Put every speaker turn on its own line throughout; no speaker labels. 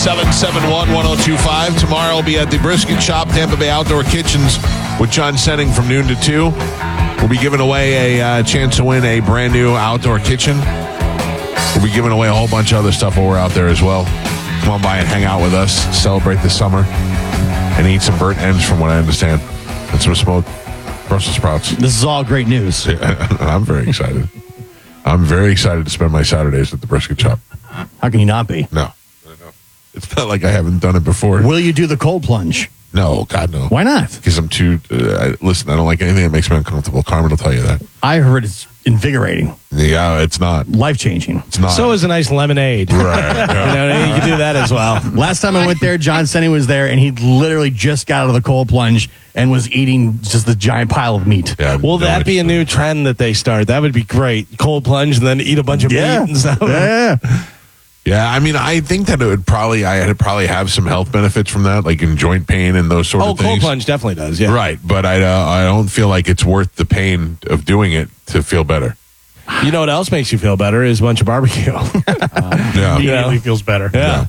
771-1025. Tomorrow will be at the Brisket Shop, Tampa Bay Outdoor Kitchens with John Senning from noon to 2. We'll be giving away a chance to win a brand new outdoor kitchen. We'll be giving away a whole bunch of other stuff while we're out there as well. Come on by and hang out with us, celebrate the summer, and eat some burnt ends from what I understand. And some smoked Brussels sprouts.
This is all great news.
I'm very excited. I'm very excited to spend my Saturdays at the Brisket Shop.
How can you not be?
No. It's not like I haven't done it before.
Will you do the cold plunge?
No, God, no.
Why not?
Because I'm too... listen, I don't like anything that makes me uncomfortable. Carmen will tell you that.
I heard it's invigorating.
Yeah, it's not.
Life-changing.
It's not.
So is a nice lemonade.
Right. Yeah.
You can do that as well.
Last time I went there, John Senning was there, and he literally just got out of the cold plunge and was eating just the giant pile of meat.
Yeah,
Will that be a new trend that they start? That would be great. Cold plunge and then eat a bunch of meat and stuff.
Yeah.
Yeah, I mean, I think that I'd probably have some health benefits from that, like in joint pain and those sort of things.
Cold plunge definitely does, yeah.
Right, but I don't feel like it's worth the pain of doing it to feel better.
You know what else makes you feel better is a bunch of barbecue.
Yeah.
Immediately feels better.
Yeah.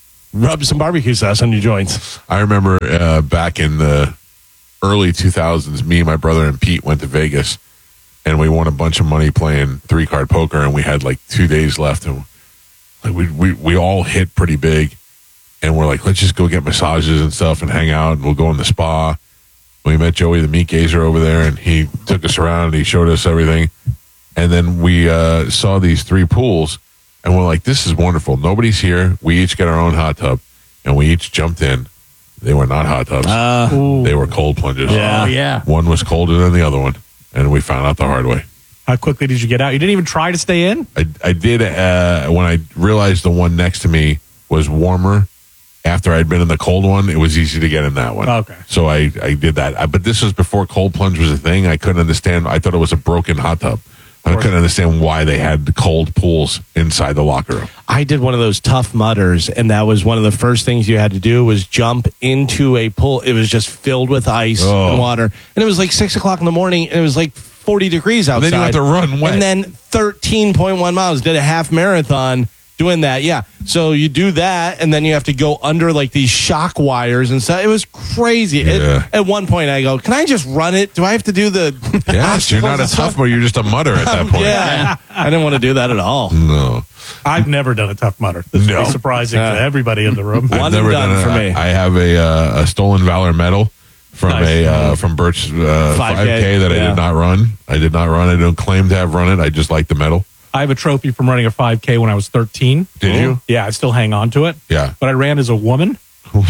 Rub some barbecue sauce on your joints.
I remember back in the early 2000s, me and my brother and Pete went to Vegas, and we won a bunch of money playing 3-card poker, and we had like 2 days left, and like we all hit pretty big, and we're like, let's just go get massages and stuff and hang out, and we'll go in the spa. We met Joey the Meat Gazer over there, and he took us around and he showed us everything. And then we saw these 3 pools, and we're like, this is wonderful. Nobody's here. We each get our own hot tub, and we each jumped in. They were not hot tubs. They were cold plunges.
Yeah. Oh, yeah.
One was colder than the other one, and we found out the hard way.
How quickly did you get out? You didn't even try to stay in?
I did when I realized the one next to me was warmer. After I'd been in the cold one, it was easy to get in that one.
Okay.
So I did that. But this was before cold plunge was a thing. I couldn't understand. I thought it was a broken hot tub. I couldn't understand why they had the cold pools inside the locker room.
I did one of those Tough Mudders, and that was one of the first things you had to do was jump into a pool. It was just filled with ice and water. And it was like 6 o'clock in the morning, and it was like 40 degrees outside.
And then you had to run wet.
And then 13.1 miles. Did a half marathon doing that. Yeah. So you do that, and then you have to go under like these shock wires and stuff. It was crazy.
Yeah.
At one point, I go, can I just run it? Do I have to do the...
Yes, you're not a tough mudder. You're just a mudder at that point.
Yeah. I didn't want to do that at all.
No.
I've never done a Tough Mudder. This would be surprising to everybody in the room.
I've never done it for me. I have a Stolen Valor medal from from Birch 5K that I did not run. I did not run. I don't claim to have run it. I just like the medal.
I have a trophy from running a 5K when I was 13.
Did you?
Yeah, I still hang on to it.
Yeah.
But I ran as a woman.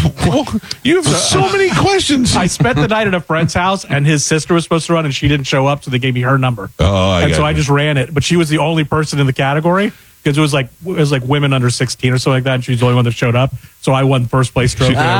You have so many questions.
I spent the night at a friend's house, and his sister was supposed to run, and she didn't show up, so they gave me her number. I just ran it. But she was the only person in the category because it was like women under 16 or something like that, and she's the only one that showed up. So I won first place trophy. I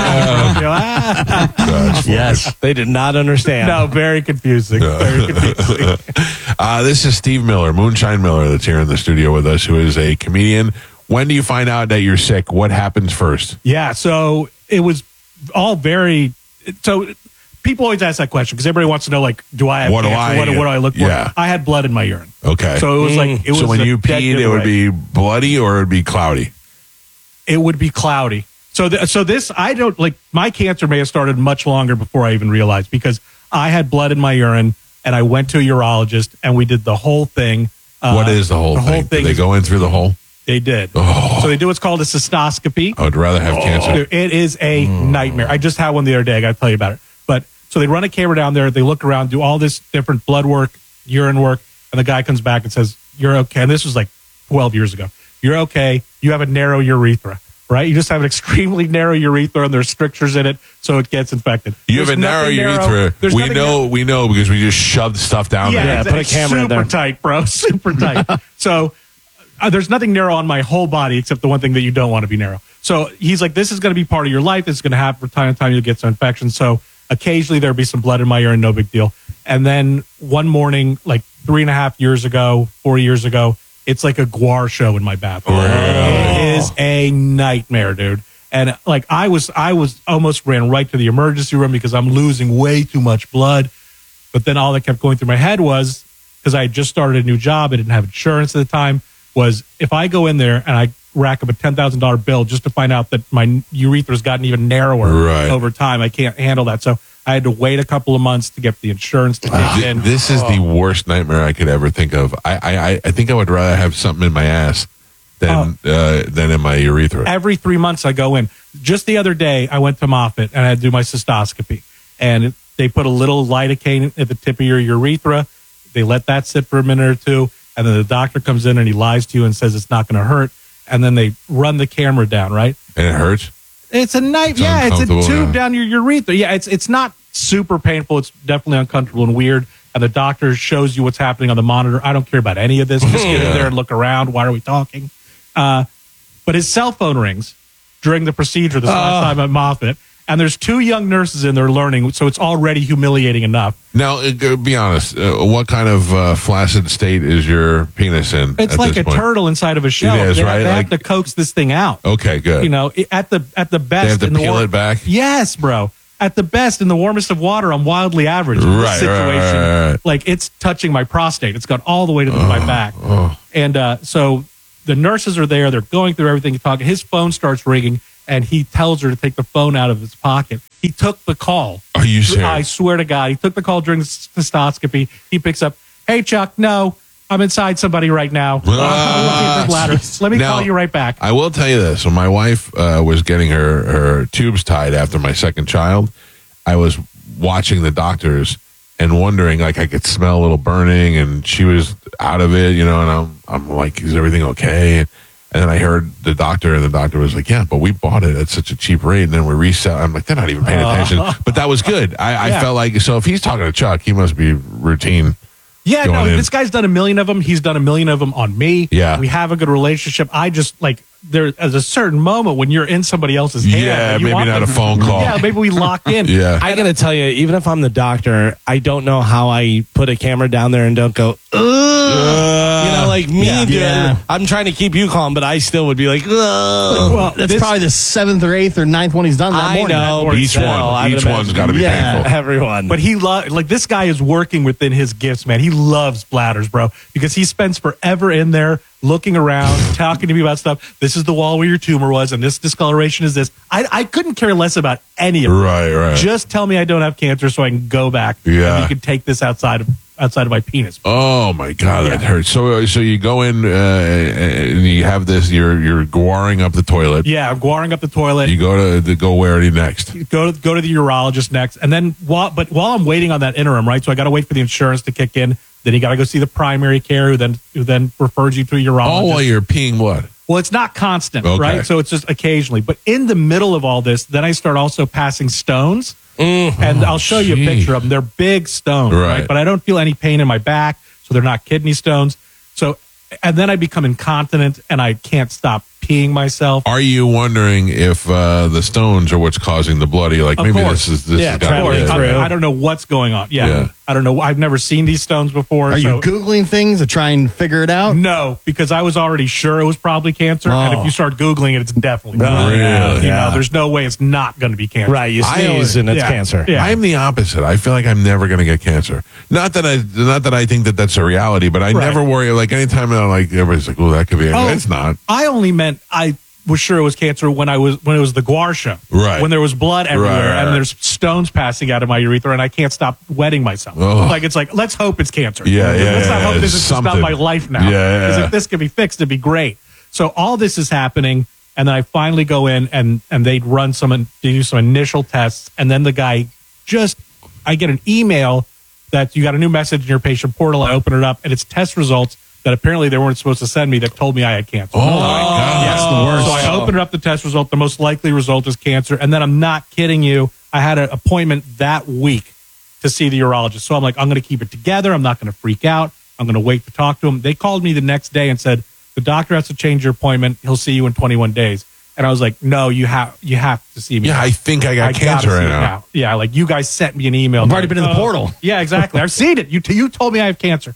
walk up and
yes, they did not understand.
No, very confusing. Very confusing.
This is Steve Miller, Moonshine Miller, that's here in the studio with us, who is a comedian. When do you find out that you're sick? What happens first?
Yeah, so it was all very... So people always ask that question because everybody wants to know, like, do I have cancer? What do I look for?
Yeah.
I had blood in my urine.
Okay.
So it was like... It was
so when you peed, it would be bloody or it would be cloudy?
It would be cloudy. So this, I don't... Like, my cancer may have started much longer before I even realized because I had blood in my urine and I went to a urologist and we did the whole thing.
What is the whole thing? Did they go in through the hole?
They did.
Oh.
So they do what's called a cystoscopy.
I would rather have cancer.
Dude, it is a nightmare. I just had one the other day. I got to tell you about it. But so they run a camera down there. They look around, do all this different blood work, urine work. And the guy comes back and says, you're okay. And this was like 12 years ago. You're okay. You have a narrow urethra, right? You just have an extremely narrow urethra and there's strictures in it. So it gets infected.
You have a narrow urethra. We know because we just shoved stuff down there.
Yeah, put a camera in there. Super tight, bro. Super tight. So there's nothing narrow on my whole body except the one thing that you don't want to be narrow. So he's like, this is going to be part of your life. This is going to happen from time to time. You'll get some infection. So occasionally there'll be some blood in my urine. No big deal. And then one morning, like 4 years ago, it's like a guar show in my bathroom. It is a nightmare, dude. And like I was almost ran right to the emergency room because I'm losing way too much blood. But then all that kept going through my head was, because I had just started a new job, I didn't have insurance at the time, was if I go in there and I rack up a $10,000 bill just to find out that my urethra's gotten even narrower
Right.
over time. I can't handle that. So I had to wait a couple of months to get the insurance to kick in.
This is the worst nightmare I could ever think of. I think I would rather have something in my ass than in my urethra.
Every 3 months I go in. Just the other day, I went to Moffitt and I had to do my cystoscopy. And they put a little lidocaine at the tip of your urethra. They let that sit for a minute or two. And then the doctor comes in and he lies to you and says it's not going to hurt. And then they run the camera down, right?
And it hurts?
It's a knife.
It's
Yeah, it's a
uncomfortable,
tube
yeah.
down your urethra. Yeah, it's not super painful. It's definitely uncomfortable and weird. And the doctor shows you what's happening on the monitor. I don't care about any of this. Just get in there and look around. Why are we talking? But his cell phone rings during the procedure this last time at Moffitt. And there's 2 young nurses in there learning, so it's already humiliating enough.
Now, be honest. What kind of flaccid state is your penis in?
It's
at
like
this
a
point?
turtle inside of a shell.
It is,
they
right?
They have
Like-
to coax this thing out.
Okay, good.
You know, at the best.
They have to
in the
peel it back?
Yes, bro. At the best, in the warmest of water, I'm wildly average. In this
Right,
situation,
right.
like it's touching my prostate. It's gone all the way to my back. And so the nurses are there. They're going through everything. Talking. His phone starts ringing, and he tells her to take the phone out of his pocket. He took the call.
Are you serious?
I swear to God, he took the call during the cystoscopy. He picks up, "Hey, Chuck, no, I'm inside somebody right now. I'm looking at the bladder. Let me
Now,
call you right back."
I will tell you this. When my wife was getting her tubes tied after my second child, I was watching the doctors and wondering, like, I could smell a little burning, and she was out of it, you know, and I'm like, is everything okay? And then I heard the doctor, and the doctor was like, yeah, but we bought it at such a cheap rate, and then we resell. I'm like, they're not even paying attention. But that was good. I
Yeah.
felt like, so if he's talking to Chuck, he must be routine.
Yeah, no,
going in.
this guy's done a million of them. He's done a million of them on me.
Yeah.
We have a good relationship. I just, like, there is a certain moment when you're in somebody else's hand.
Yeah,
and you
maybe
want
not
them-
a phone call.
Yeah, maybe we lock in.
Yeah.
I gotta tell you, even if I'm the doctor, I don't know how I put a camera down there and don't go, ugh. You know, like me,
Yeah.
dude,
Yeah.
I'm trying to keep you calm, but I still would be like, ugh.
Well,
That's
this-
probably the 7th or 8th or 9th one he's done that
I
morning.
know.
Or
Each
Still, I
one.
would
Each one's
imagine.
got to be
Yeah.
painful.
Everyone.
But he like this guy is working within his gifts, man. He loves bladders, bro, because he spends forever in there looking around, talking to me about stuff. This is the wall where your tumor was, and this discoloration is this. I couldn't care less about any of it.
Right.
Just tell me I don't have cancer so I can go back.
Yeah.
And you can take this outside of my penis.
Oh my God, that
Yeah.
hurts. So you go in and you have this. You're guaring up the toilet.
Yeah, I'm guaring up the toilet.
You go to go where next?
Go to the urologist next, and then while I'm waiting on that interim, right? So I got to wait for the insurance to kick in. Then you got to go see the primary care, who then refers you to a urologist.
Oh, while you're peeing blood.
Well, it's not constant,
Okay.
right? So it's just occasionally. But in the middle of all this, then I start also passing stones. And I'll show you a
gee.
picture of them. They're big stones,
Right.
right? But I don't feel any pain in my back, so they're not kidney stones. So, and then I become incontinent and I can't stop peeing myself.
Are you wondering if the stones are what's causing the blood? You're like,
Of
maybe
course.
this
Yeah,
has got to
try
be
to
it.
work through.
I don't know what's going on. Yeah.
Yeah.
I don't know. I've never seen these stones before.
Are
so-
you Googling things to try and figure it out?
No, because I was already sure it was probably cancer. And
Oh.
if you start Googling it, it's definitely
Really?
You
Yeah.
know, there's no way it's not going to be cancer.
Right, you
I
sneeze
always-
and it's
yeah.
cancer.
Yeah.
I'm the opposite. I feel like I'm never going to get cancer. Not that I think that that's a reality, but I
Right.
never worry. Like anytime I'm like, everybody's like, oh, that could be. It's not.
I only meant I was sure it was cancer when it was the Guar show.
Right.
When there was blood everywhere
Right.
and there's stones passing out of my urethra and I can't stop wetting myself.
Oh.
Like it's like, let's hope it's cancer.
Yeah,
Let's not
yeah,
hope this is just
something.
about my life now.
Yeah.
Because if this could be fixed, it'd be great. So all this is happening, and then I finally go in and they do some initial tests, and then the guy I get an email that you got a new message in your patient portal. I open it up and it's test results that apparently they weren't supposed to send me that told me I had cancer.
Oh, my God.
Yes,
the worst.
So I opened up the test result. The most likely result is cancer. And then I'm not kidding you. I had an appointment that week to see the urologist. So I'm like, I'm going to keep it together. I'm not going to freak out. I'm going to wait to talk to him. They called me the next day and said, the doctor has to change your appointment. He'll see you in 21 days. And I was like, no, you have to see me.
Yeah, I think I got
gotta
cancer
see
right
it
now.
Yeah, like you guys sent me an email.
I've already been in the portal.
Yeah, exactly. I've seen it. You told me I have cancer.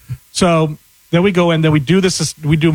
So then we go in. Then we do this. We do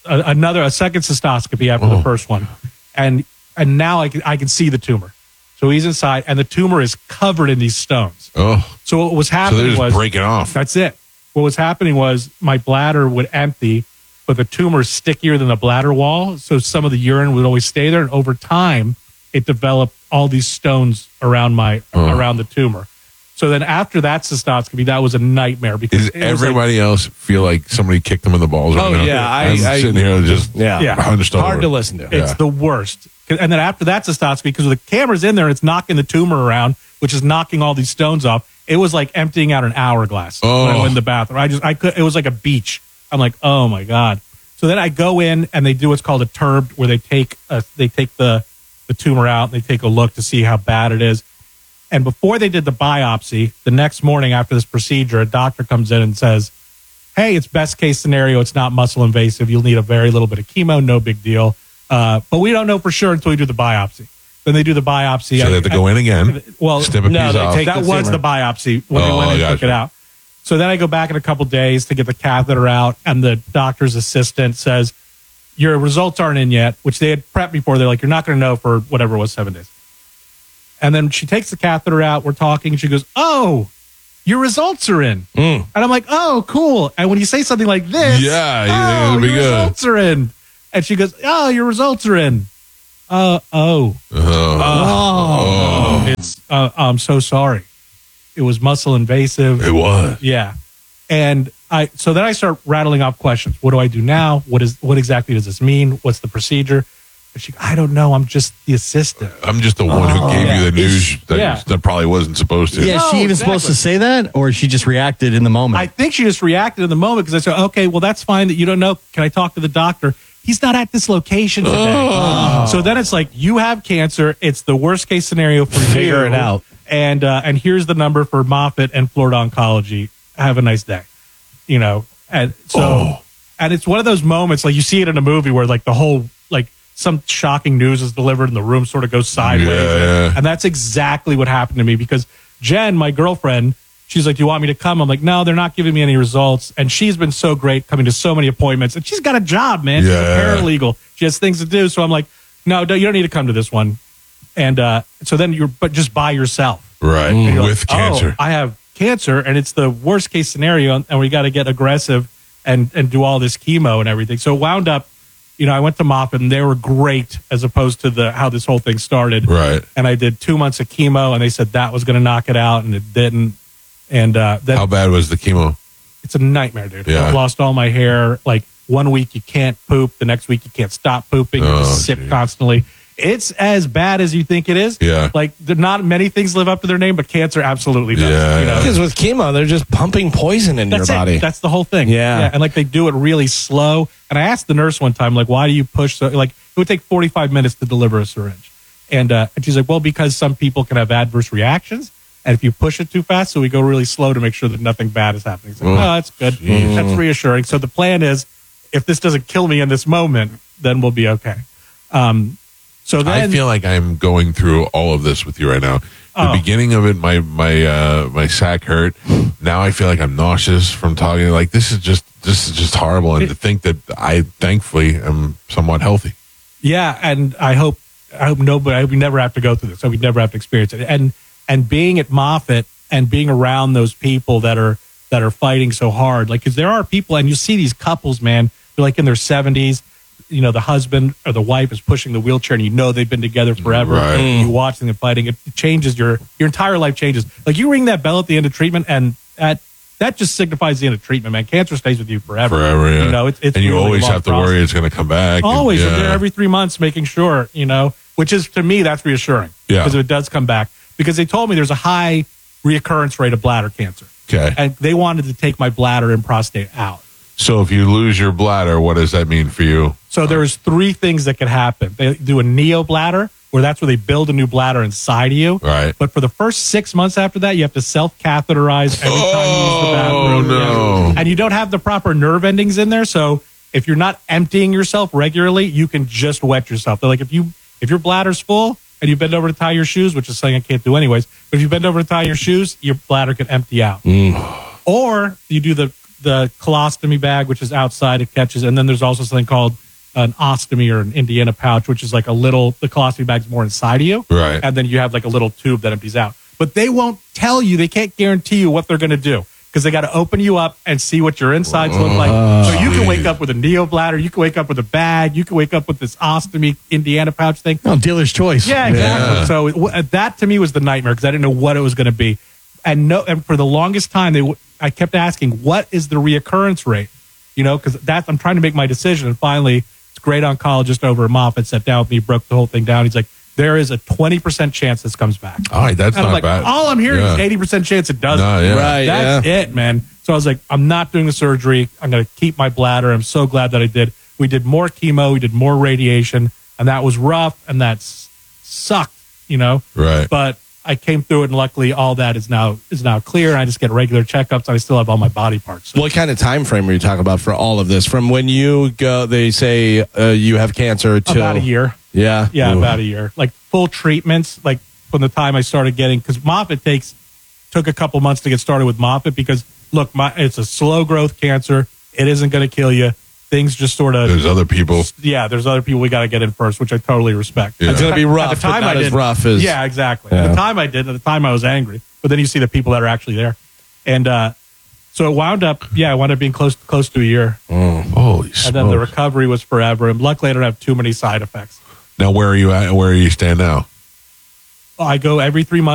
a second cystoscopy after the first one, and now I can see the tumor. So he's inside, and the tumor is covered in these stones.
Oh,
So what was
so
happening
they're just
was
breaking off.
that's it. What was happening was my bladder would empty, but the tumor is stickier than the bladder wall. So some of the urine would always stay there. And over time, it developed all these stones around around the tumor. So then after that cystoscopy, that was a nightmare because
Does everybody else feel like somebody kicked them in the balls?
Oh,
right now?
yeah,
I'm sitting here just
Yeah.
hunched
Hard
over.
to listen to.
It's the worst. And then after that cystoscopy, because the camera's in there and it's knocking the tumor around, which is knocking all these stones off, it was like emptying out an hourglass when I went in the bathroom. It was like a beach. I'm like, oh my God. So then I go in and they do what's called a TURB, where they take the tumor out and they take a look to see how bad it is. And before they did the biopsy, the next morning after this procedure, a doctor comes in and says, hey, it's best case scenario. It's not muscle invasive. You'll need a very little bit of chemo. No big deal. But we don't know for sure until we do the biopsy. Then they do the biopsy.
So they have to go in again.
Well,
snip a
no,
piece
they
off.
take-
that
the
was
tumor.
the biopsy when they went and took
gotcha.
it out. So then I go back in a couple days to get the catheter out, and the doctor's assistant says, your results aren't in yet, which they had prepped before. They're like, you're not going to know for whatever it was, 7 days. And then she takes the catheter out. We're talking, and she goes, oh, your results are in. And I'm like, oh, cool. And when you say something like this,
Yeah, you think it'll be
your
good.
results are in. And she goes, oh, your results are in. I'm so sorry. It was muscle invasive.
It was.
Yeah. And so then I start rattling off questions. What do I do now? What exactly does this mean? What's the procedure? And she, I don't know. I'm just the assistant.
I'm just the one who gave you the news
Yeah.
that probably wasn't supposed to.
Yeah, is
No,
she even
exactly.
supposed to say that, or she just reacted in the moment?
I think she just reacted in the moment because I said, okay, well, that's fine that you don't know. Can I talk to the doctor? He's not at this location today. So then it's like, you have cancer. It's the worst case scenario for you.
Figure it out.
And here's the number for Moffitt and Florida Oncology. Have a nice day. You know, and so, and it's one of those moments, like you see it in a movie where like the whole, like some shocking news is delivered and the room sort of goes sideways.
Yeah.
And that's exactly what happened to me because Jen, my girlfriend, she's like, do you want me to come? I'm like, no, they're not giving me any results. And she's been so great coming to so many appointments. And she's got a job, man. She's a
Yeah.
paralegal. She has things to do. So I'm like, no, you don't need to come to this one. And so then but just by yourself.
Right.
And you're
With
like,
cancer.
Oh, I have cancer and it's the worst case scenario. And we got to get aggressive and do all this chemo and everything. So it wound up, you know, I went to Moffitt and they were great as opposed to how this whole thing started.
Right.
And I did 2 months of chemo and they said that was going to knock it out and it didn't. And then
How bad was the chemo?
it's a nightmare, dude.
Yeah.
I've lost all my hair. Like 1 week you can't poop. The next week you can't stop pooping. You
Oh,
just sip
geez.
constantly. It's as bad as you think it is.
Yeah.
Like not many things live up to their name, but cancer absolutely does.
Yeah,
you know?
yeah.
Because with chemo, they're just pumping poison into your
That's
body.
it. That's the whole thing.
Yeah.
And like they do it really slow. And I asked the nurse one time, like, why do you push so? Like it would take 45 minutes to deliver a syringe. And she's like, well, because some people can have adverse reactions. And if you push it too fast, so we go really slow to make sure that nothing bad is happening. It's like, oh, that's good. That's reassuring. So the plan is, if this doesn't kill me in this moment, then we'll be okay. So then
I feel like I'm going through all of this with you right now. The beginning of it, my sack hurt. Now I feel like I'm nauseous from talking. Like this is just horrible. And to think that I thankfully am somewhat healthy.
yeah, and I hope nobody, I hope we never have to go through this. I hope we never have to experience it. And being at Moffitt and being around those people that are fighting so hard, like because there are people, and you see these couples, man, they're like in their 70s. You know, the husband or the wife is pushing the wheelchair, and you know they've been together forever.
Right.
You watch them fighting; it changes your entire life changes. Like you ring that bell at the end of treatment, and that just signifies the end of treatment, man. Cancer stays with you forever.
Forever, yeah.
You know, it's
and you
really a
always
long
have to
process.
worry it's going to come back.
Always,
And,
you're there every 3 months, making sure, you know, which is to me that's reassuring.
Yeah.
Because if it does come back, because they told me there's a high reoccurrence rate of bladder cancer,
Okay.
and they wanted to take my bladder and prostate out.
So if you lose your bladder, what does that mean for you?
So there's 3 things that could happen. They do a neobladder, where that's where they build a new bladder inside of you.
Right.
But for the first 6 months after that, you have to self-catheterize every time you use the bathroom.
no.
And you don't have the proper nerve endings in there. So if you're not emptying yourself regularly, you can just wet yourself. They're like, if your bladder's full and you bend over to tie your shoes, which is something I can't do anyways, but if you bend over to tie your shoes, your bladder can empty out. Or you do the colostomy bag, which is outside, it catches. And then there's also something called an ostomy or an Indiana pouch, which is like the colostomy bag's more inside of you.
Right.
And then you have like a little tube that empties out. But they won't tell you, they can't guarantee you what they're going to do. because they got to open you up and see what your insides look like. So you can wake up with a neobladder, you can wake up with a bag, you can wake up with this ostomy Indiana pouch thing.
Oh, dealer's choice.
Yeah, exactly.
Yeah.
So that to me was the nightmare because I didn't know what it was going to be, and for the longest time I kept asking, what is the reoccurrence rate? Because I'm trying to make my decision, and finally, this great oncologist over at Moffitt sat down with me, broke the whole thing down. He's like, there is a 20% chance this comes back.
All right, that's
And I'm
not
like,
bad.
all I'm hearing
Yeah.
is 80% chance it doesn't.
No, yeah.
Right.
That's it, man. So I was like, I'm not doing the surgery. I'm going to keep my bladder. I'm so glad that I did. We did more chemo. We did more radiation. And that was rough. And that sucked,
Right.
But I came through it. And luckily, all that is now clear. And I just get regular checkups. And I still have all my body parts. So
What kind of time frame are you talking about for all of this? From when you go, they say you have cancer to
about a year.
Yeah.
Yeah,
Ooh.
about a year. Like full treatments, like from the time I started getting, because Moffitt took a couple months to get started with Moffitt because, look, it's a slow growth cancer. It isn't going to kill you. Things just sort of.
There's other people.
Yeah, there's other people we got to get in first, which I totally respect.
Yeah.
It's going to be rough,
At the time
but not
I
as
did,
rough as.
Yeah, exactly.
Yeah.
At the time I did. At the time I was angry. But then you see the people that are actually there. And so it wound up being close to a year.
Holy smokes.
And then the recovery was forever. And luckily I don't have too many side effects.
Now, where are you at? Where are you stand now?
I go every 3 months.